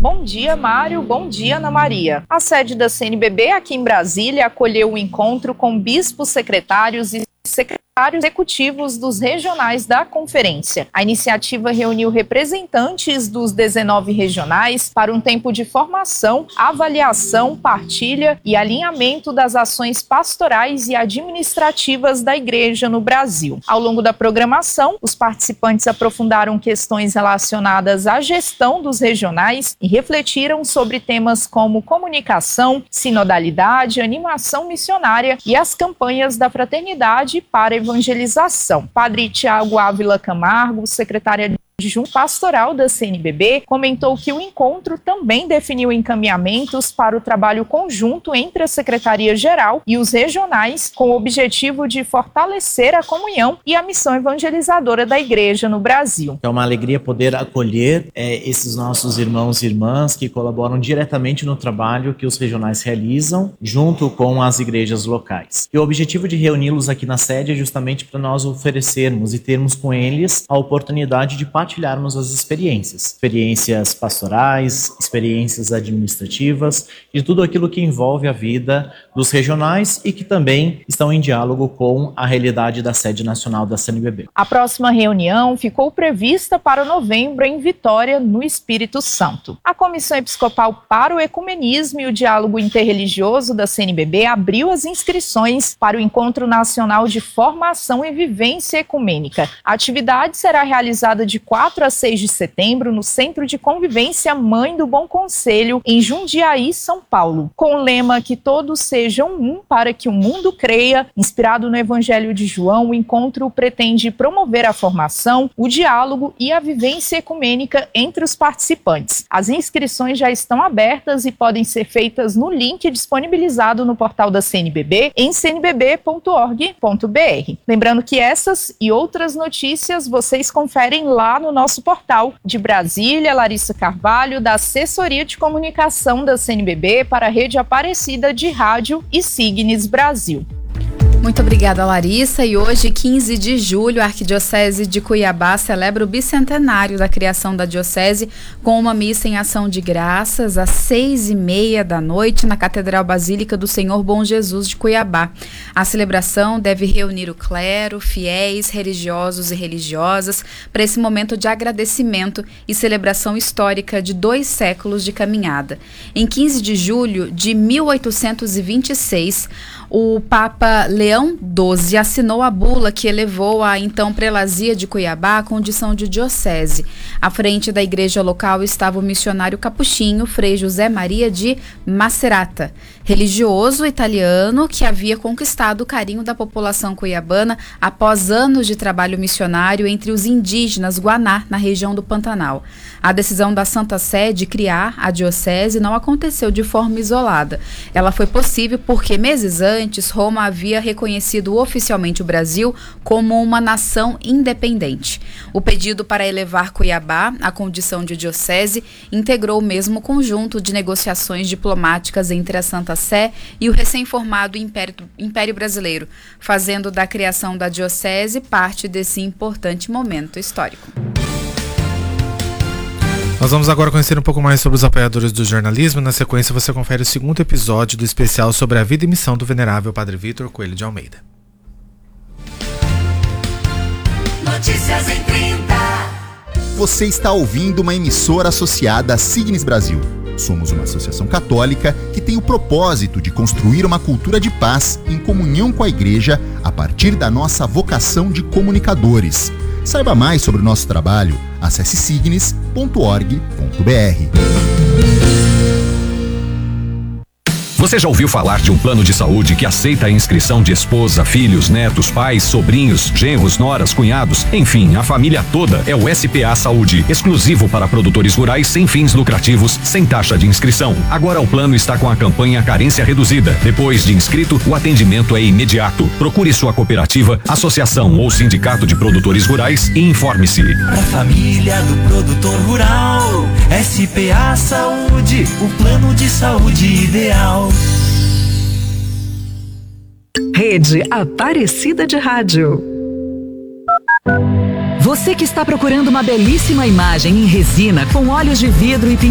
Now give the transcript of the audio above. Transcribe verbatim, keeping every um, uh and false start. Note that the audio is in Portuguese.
Bom dia, Mário. Bom dia, Ana Maria. A sede da C N B B aqui em Brasília acolheu o encontro com bispos, secretários e secretários executivos dos regionais da conferência. A iniciativa reuniu representantes dos dezenove regionais para um tempo de formação, avaliação, partilha e alinhamento das ações pastorais e administrativas da Igreja no Brasil. Ao longo da programação, os participantes aprofundaram questões relacionadas à gestão dos regionais e refletiram sobre temas como comunicação, sinodalidade, animação missionária e as campanhas da fraternidade para evangelização. Padre Tiago Ávila Camargo, secretária adjunto pastoral da C N B B, comentou que o encontro também definiu encaminhamentos para o trabalho conjunto entre a Secretaria-Geral e os regionais, com o objetivo de fortalecer a comunhão e a missão evangelizadora da Igreja no Brasil. É uma alegria poder acolher é, esses nossos irmãos e irmãs que colaboram diretamente no trabalho que os regionais realizam, junto com as igrejas locais. E o objetivo de reuni-los aqui na sede é justamente para nós oferecermos e termos com eles a oportunidade de participar compartilharmos as experiências, experiências pastorais, experiências administrativas, de tudo aquilo que envolve a vida dos regionais e que também estão em diálogo com a realidade da sede nacional da C N B B. A próxima reunião ficou prevista para novembro em Vitória, no Espírito Santo. A Comissão Episcopal para o Ecumenismo e o Diálogo Interreligioso da C N B B abriu as inscrições para o Encontro Nacional de Formação e Vivência Ecumênica. A atividade será realizada de quatro a seis de setembro no Centro de Convivência Mãe do Bom Conselho, em Jundiaí, São Paulo. Com o lema que todos sejam um para que o mundo creia, inspirado no Evangelho de João, o encontro pretende promover a formação, o diálogo e a vivência ecumênica entre os participantes. As inscrições já estão abertas e podem ser feitas no link disponibilizado no portal da C N B B em c n b b ponto org ponto b r. Lembrando que essas e outras notícias vocês conferem lá no nosso portal. De Brasília, Larissa Carvalho, da Assessoria de Comunicação da C N B B para a Rede Aparecida de Rádio e Signes Brasil. Muito obrigada, Larissa. E hoje, quinze de julho, a Arquidiocese de Cuiabá celebra o bicentenário da criação da diocese com uma missa em ação de graças às seis e meia da noite na Catedral Basílica do Senhor Bom Jesus de Cuiabá. A celebração deve reunir o clero, fiéis, religiosos e religiosas para esse momento de agradecimento e celebração histórica de dois séculos de caminhada. Em quinze de julho de mil oitocentos e vinte e seis, o Papa Leão doze assinou a bula que elevou a então prelazia de Cuiabá à condição de diocese. À frente da igreja local estava o missionário capuchinho Frei José Maria de Macerata, religioso italiano que havia conquistado o carinho da população cuiabana após anos de trabalho missionário entre os indígenas Guaná, na região do Pantanal. A decisão da Santa Sé de criar a diocese não aconteceu de forma isolada. Ela foi possível porque meses antes Antes, Roma havia reconhecido oficialmente o Brasil como uma nação independente. O pedido para elevar Cuiabá à condição de diocese integrou o mesmo conjunto de negociações diplomáticas entre a Santa Sé e o recém-formado Império, Império Brasileiro, fazendo da criação da diocese parte desse importante momento histórico. Nós vamos agora conhecer um pouco mais sobre os apoiadores do jornalismo. Na sequência, você confere o segundo episódio do especial sobre a vida e missão do venerável Padre Vítor Coelho de Almeida. Notícias em trinta. Você está ouvindo uma emissora associada à Signes Brasil. Somos uma associação católica que tem o propósito de construir uma cultura de paz em comunhão com a Igreja a partir da nossa vocação de comunicadores. Saiba mais sobre o nosso trabalho. Acesse signes ponto org ponto b r. Você já ouviu falar de um plano de saúde que aceita a inscrição de esposa, filhos, netos, pais, sobrinhos, genros, noras, cunhados, enfim, a família toda? É o S P A Saúde, exclusivo para produtores rurais sem fins lucrativos, sem taxa de inscrição. Agora o plano está com a campanha Carência Reduzida. Depois de inscrito, o atendimento é imediato. Procure sua cooperativa, associação ou sindicato de produtores rurais e informe-se. Pra família do produtor rural, S P A Saúde, o plano de saúde ideal. Rede Aparecida de Rádio. Você que está procurando uma belíssima imagem em resina com olhos de vidro e